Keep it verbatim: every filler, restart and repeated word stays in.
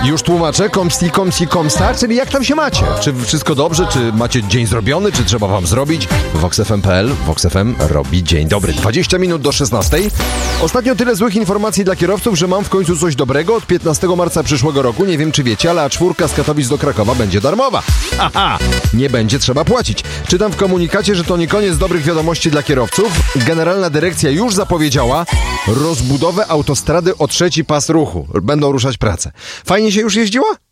Już tłumaczę, komsti, komsti, komsta, czyli jak tam się macie? Czy wszystko dobrze, czy macie dzień zrobiony, czy trzeba wam zrobić? vox f m kropka p l, vox f m robi dzień dobry. dwadzieścia minut do szesnastej. Ostatnio tyle złych informacji dla kierowców, że mam w końcu coś dobrego. Od piętnastego marca przyszłego roku, nie wiem czy wiecie, ale A cztery z Katowic do Krakowa będzie darmowa. Aha, nie będzie trzeba płacić. Czytam w komunikacie, że to nie koniec dobrych wiadomości dla kierowców. Generalna dyrekcja już zapowiedziała rozbudowę autostrady o trzeci pas ruchu. Będą ruszać prace. Fajnie się już jeździło?